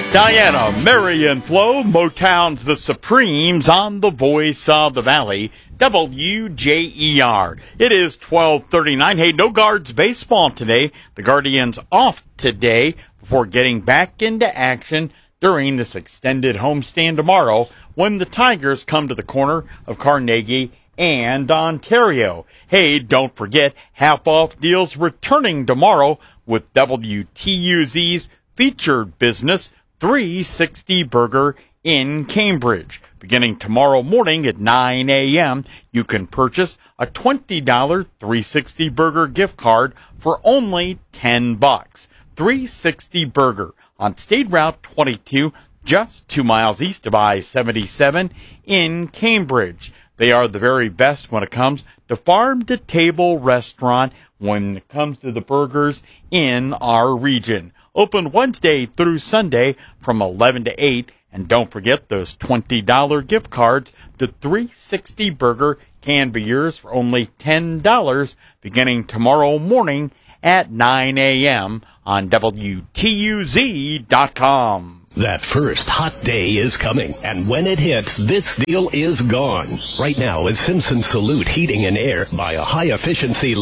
Diana, Mary, and Flo, Motown's The Supremes on the Voice of the Valley, WJER. It is 12:39. Hey, no Guards baseball today. The Guardians off today before getting back into action during this extended homestand tomorrow when the Tigers come to the corner of Carnegie and Ontario. Hey, don't forget, half-off deals returning tomorrow with WTUZ's featured business 360 Burger in Cambridge. Beginning tomorrow morning at 9 a.m., you can purchase a $20 360 Burger gift card for only $10. 360 Burger on State Route 22, just 2 miles east of I-77 in Cambridge. They are the very best when it comes to farm-to-table restaurant when it comes to the burgers in our region. Open Wednesday through Sunday from 11 to 8. And don't forget those $20 gift cards to 360 Burger can be yours for only $10 beginning tomorrow morning at 9 a.m. on WTUZ.com. That first hot day is coming, and when it hits, this deal is gone. Right now, at Simpson Salute Heating and Air, buy a high-efficiency